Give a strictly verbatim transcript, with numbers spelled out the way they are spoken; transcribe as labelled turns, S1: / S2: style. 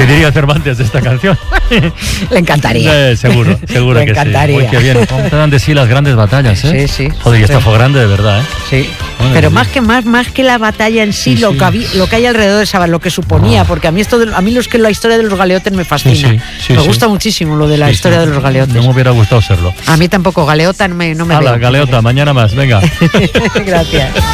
S1: diría Cervantes de esta canción?
S2: Le encantaría.
S1: Eh, seguro, seguro
S2: Le
S1: que
S2: encantaría.
S1: sí. Uy, qué bien. ¿Cómo te dan de sí las grandes batallas, eh?
S2: Sí, sí.
S1: Joder, y esta
S2: Sí.
S1: fue grande de verdad, ¿eh?
S2: Sí.
S1: Bueno,
S2: Pero
S1: sí.
S2: más que más más que la batalla en sí,
S1: Sí,
S2: lo
S1: sí.
S2: que había, lo que hay alrededor de esa, lo que suponía,
S1: Ah.
S2: porque a mí esto de, a mí los que la historia de los galeotes me fascina.
S1: Sí, sí, sí,
S2: me
S1: sí.
S2: gusta muchísimo lo de la
S1: Sí,
S2: historia
S1: sí.
S2: de los galeotes.
S1: No me hubiera gustado serlo.
S2: A mí tampoco, galeota no me no me
S1: Hala,
S2: veo.
S1: galeota, mañana más, venga.
S2: Gracias.